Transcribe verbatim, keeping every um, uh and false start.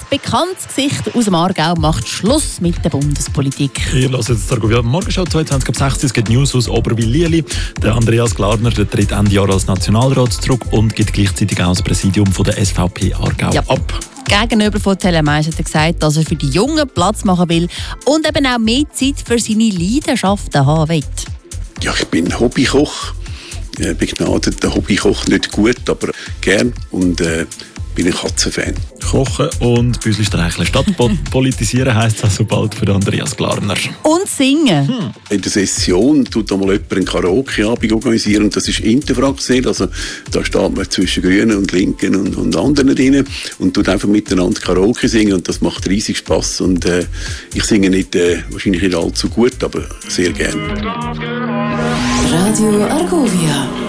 bekanntes Gesicht aus dem Aargau macht Schluss mit der Bundespolitik. Ihr hört jetzt die Argovia Morgenschau zweiundzwanzig ab sechzehn. Es gibt News aus Oberwil-Lieli. Der Andreas Glarner der tritt Ende Jahr als Nationalrat zurück und gibt gleichzeitig auch das Präsidium von der S V P Aargau ja. ab. Gegenüber von Telemais hat er gesagt, dass er für die Jungen Platz machen will und eben auch mehr Zeit für seine Leidenschaften haben will. Ja, ich bin Hobbykoch. Äh, begnadeter Hobbykoch, nicht gut, aber gern und äh, bin ein Katzenfan. Kochen und Büsli streicheln statt politisieren heisst also bald für Andreas Glarner. Und singen. Hm. In der Session tut einmal jemand einen Karaoke-Abend organisieren. Das ist Interfrag. Also da steht man zwischen Grünen und Linken und, und anderen drin und tut einfach miteinander Karaoke singen und das macht riesig Spass. Und äh, ich singe nicht, äh, wahrscheinlich nicht allzu gut, aber sehr gerne. Radio Argovia.